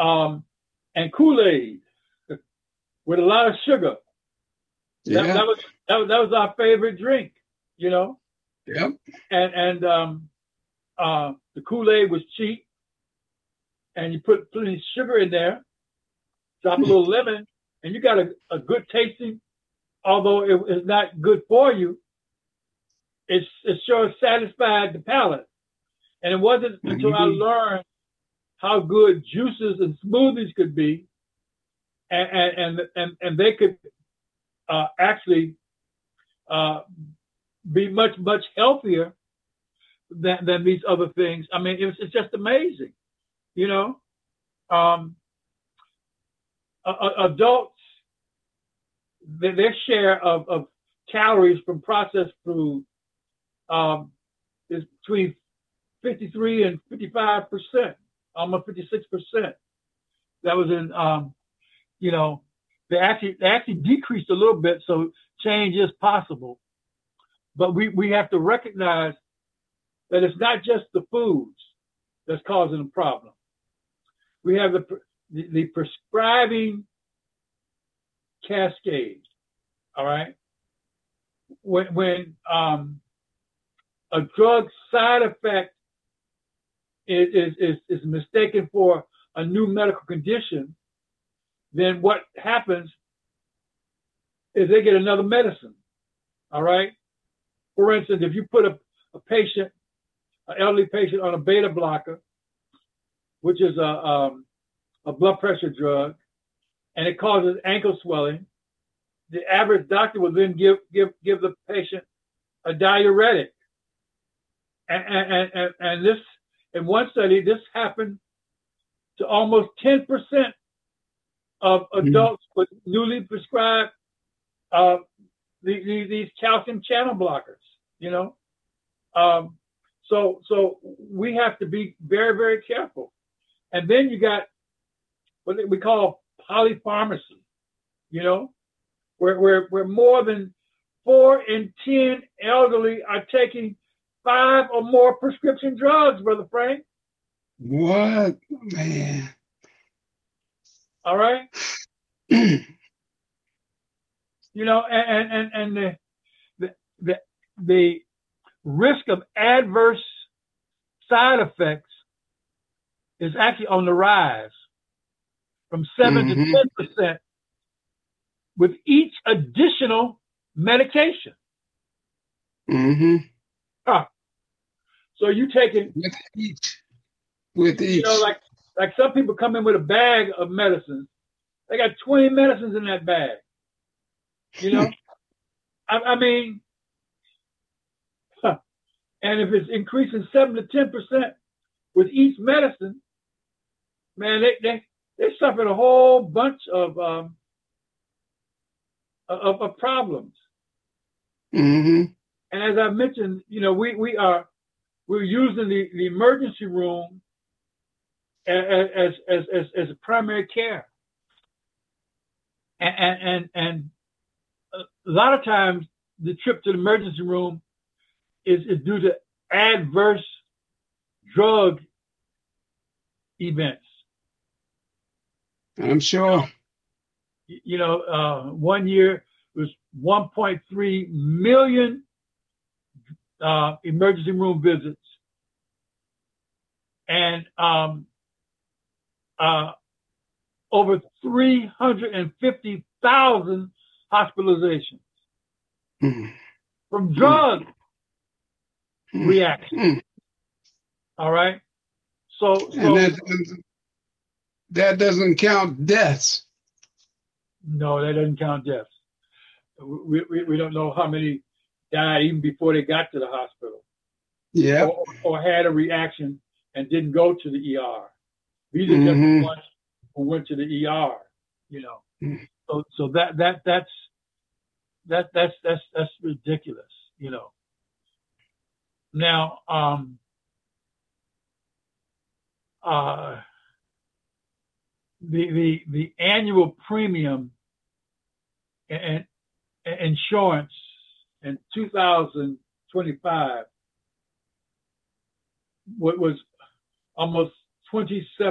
and Kool-Aid with a lot of sugar. Yeah. That was our favorite drink, you know. Yep. And the Kool-Aid was cheap, and you put plenty sugar in there, drop a little lemon, and you got a good tasting. Although it's not good for you, it sure satisfied the palate. And it wasn't until I learned how good juices and smoothies could be, and they could actually be much healthier than these other things. I mean, it's just amazing, you know. Adults, their share of calories from processed food is between 53 and 55%, almost 56%. That was in, you know, they actually decreased a little bit, so change is possible. But we have to recognize that it's not just the foods that's causing the problem. We have the prescribing cascade. All right. When a drug side effect is mistaken for a new medical condition, then what happens is they get another medicine. All right. For instance, if you put a patient, an elderly patient, on a beta blocker, which is a blood pressure drug, and it causes ankle swelling, the average doctor will then give the patient a diuretic. And this, in one study, this happened to almost 10% of adults with newly prescribed these calcium channel blockers, you know. So we have to be very, very careful. And then you got what we call polypharmacy, you know, where more than 4 in 10 elderly are taking 5 or more prescription drugs, Brother Frank. What, man? All right. You know, and the risk of adverse side effects is actually on the rise from 7 to 10% with each additional medication. So you taking with each. You know, like some people come in with a bag of medicines. They got 20 medicines in that bag. You know, I mean, and if it's increasing 7 to 10% with each medicine, man, they suffered a whole bunch of problems. And as I mentioned, you know, we're using the emergency room as a primary care, and a lot of times the trip to the emergency room is due to adverse drug events. I'm sure. You know, 1 year was 1.3 million emergency room visits, and over 350,000 hospitalizations from drug reaction. All right. So that doesn't count deaths. No, that doesn't count deaths. We don't know how many died even before they got to the hospital. Yeah. Or had a reaction and didn't go to the ER. These are just the ones who went to the ER. You know. So that's ridiculous. You know. Now, the annual premium and insurance in 2025 was almost 27